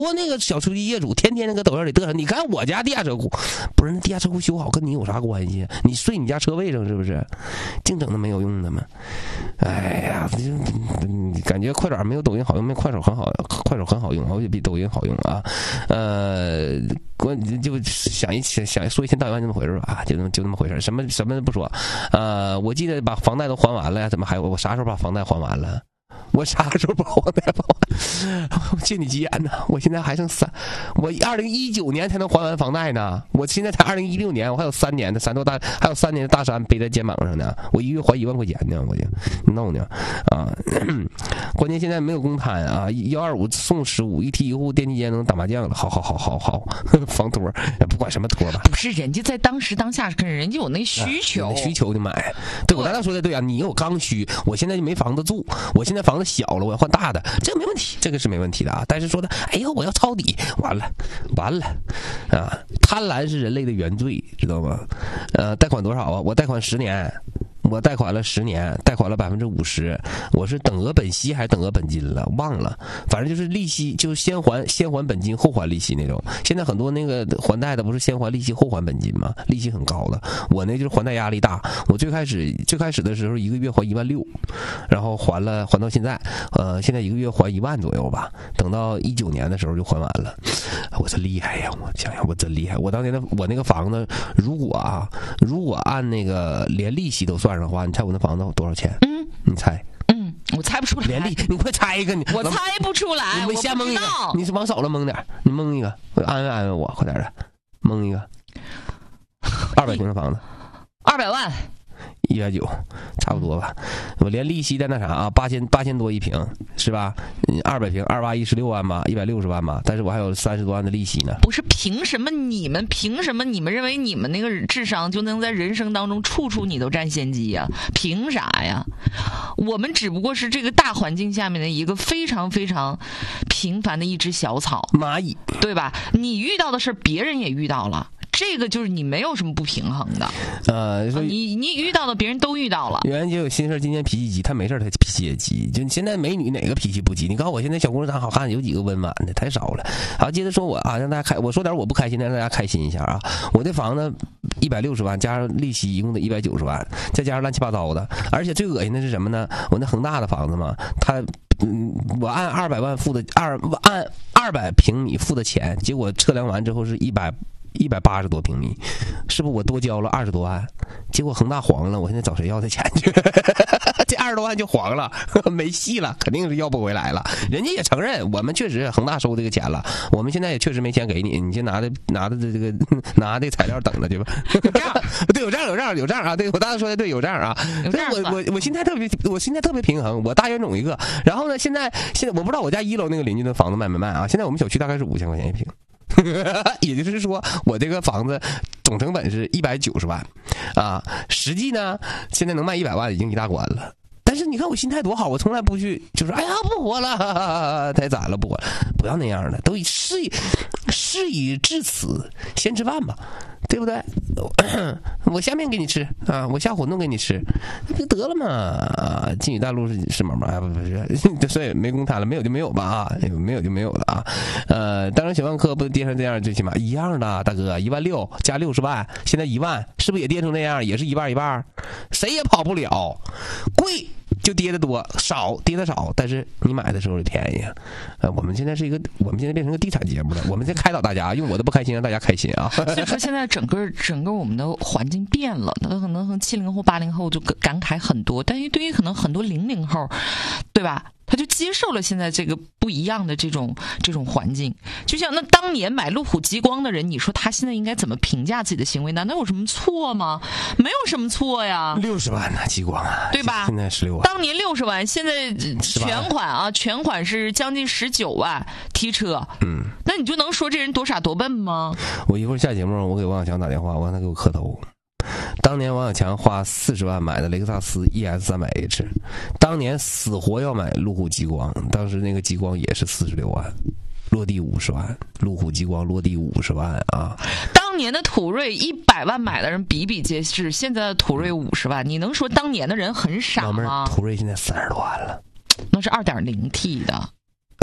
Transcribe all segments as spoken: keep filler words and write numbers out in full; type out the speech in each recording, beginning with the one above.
多那个小车业主天天搁抖音里嘚瑟，你看我家地下车库，不是那地下车库修好跟你有啥关系？你睡你家车位上是不是？净整那没有用的嘛。哎呀，感觉快手没有抖音好用，没快手很好，快手很好用，而且比抖音好用啊。呃，我就想一想想说一千道一万这么回事吧，就那么就那么回事，什么什么都不说。呃，我记得把房贷都还完了呀，怎么还我啥时候把房贷还完了？我啥时候把房贷还完？我借你吉言呢，我现在还剩三，我二零一九年才能还完房贷呢，我现在才二零一六年，我还有三年的三座大，还有三年的大山背在肩膀上呢，我一月还一万块钱呢，我就闹呢啊！关键现在没有公摊啊，幺二五送十五，一梯一户电梯间能打麻将了，好好好好好，房托不管什么托吧， 不是人家在当时当下，跟人家有那需求， 有那需求就买。对我刚才说的对啊，你有刚需，我现在就没房子住，我现在房子小了，我要换大的，这个没问题，这个是没问题的啊。但是说的，哎呦，我要抄底，完了，完了，啊，贪婪是人类的原罪，知道吗？呃，贷款多少啊？我贷款十年。我贷款了十年，贷款了百分之五十，我是等额本息还是等额本金了？忘了，反正就是利息，就是先还先还本金后还利息那种。现在很多那个还贷的不是先还利息后还本金吗？利息很高的。我那就是还贷压力大，我最开始最开始的时候一个月还一万六，然后还了还到现在，呃，现在一个月还一万左右吧。等到一九年的时候就还完了。我真厉害呀！我想想，我真厉害。我当年的我那个房子，如果啊，如果按那个连利息都算上的话，你猜我那房子多少钱？ 嗯， 你猜？ 嗯，我猜不出来。 连利，你快猜一个！你我猜不出来， 你先蒙一个， 我你是往少了蒙点，你蒙一个，安慰安慰我，快点的，蒙一个。二百平的房子， 二百万。 一百九，差不多吧。我连利息的那啥啊，八千八千多一平，是吧？二百平，二八一十六万吧，一百六十万吧。但是我还有三十多万的利息呢。 不是凭什么你们凭什么你们认为你们那个智商就能在人生当中处处你都占先机呀？凭啥呀？我们只不过是这个大环境下面的一个非常非常平凡的一只小草蚂蚁， 对吧？你遇到的事别人也遇到了。这个就是你没有什么不平衡的， 呃，所以你你遇到的别人都遇到了。 袁姐有心事，今天脾气急，她没事她脾气也急。就现在美女哪个脾气不急？你告诉我，现在小姑娘长好看，有几个温婉的？太少了。好，接着说我啊，让大家开，我说点我不开心的，让大家开心一下啊。我这房子一百六十万，加上利息一共得一百九十万，再加上乱七八糟的，而且最恶心的是什么呢？我那恒大的房子嘛，它。嗯，我按二百万付的二按二百平米付的钱，结果测量完之后是一百一百八十多平米，是不是我多交了二十多万？结果恒大黄了，我现在找谁要这钱去？这二十多万就黄了，没戏了，肯定是要不回来了。人家也承认，我们确实恒大收这个钱了，我们现在也确实没钱给你，你先拿着拿着这个拿这材料等着去吧。对，有账有账有账啊！对我当时说的对，有账啊！我我我心态特别，我心态特别平衡。我大冤种一个，然后呢，现在现在我不知道我家一楼那个邻居的房子卖没卖啊？现在我们小区大概是五千块钱一平。也就是说，我这个房子总成本是一百九十万，啊，实际呢，现在能卖一百万已经一大关了。但是你看我心态多好，我从来不去就说哎呀不活了，哈哈哈太惨了，不活了，不要那样的，都事已事已至此，先吃饭吧，对不对？我下面给你吃啊，我下馄饨给你吃，那不得了嘛？啊，金宇大陆是是毛毛啊，不不是，所以没公摊了，没有就没有吧啊，没有就没有了啊。呃，当然小万科不跌成这样，最起码一样的，大哥，一万六加六十万，现在一万，是不是也跌成那样？也是一半一半，谁也跑不了，贵。就跌得多，少跌得少，但是你买的时候就便宜。呃，我们现在是一个，我们现在变成个地产节目了。我们在开导大家，用我的不开心让大家开心啊。 所以说，现在整个整个我们的环境变了，那可能七零后、八零后就感慨很多，但是对于可能很多零零后，对吧？他就接受了现在这个不一样的这种这种环境。就像那当年买路虎极光的人，你说他现在应该怎么评价自己的行为？难道有什么错吗？没有什么错呀。 六十万呢，极光啊， 对吧？ 现在十六万。 当年六十万，现在全款啊，全款是将近十九万提车。嗯，那你就能说这人多傻多笨吗？ 我一会儿下节目，我给王小强打电话，我让他给我磕头。当年王小强花四十万买的雷克萨斯 E S 三百 H， 当年死活要买路虎极光，当时那个极光也是四十六万，落地五十万，路虎极光落地五十万啊！ 当年的途锐一百万买的人比比皆是，现在的途锐五十万，你能说当年的人很傻吗？ 老妹儿，途锐现在三十多万了， 那是 二点零 T 的。 啊，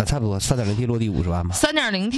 差不多三点零 T 落地五十万吧。 三点零 T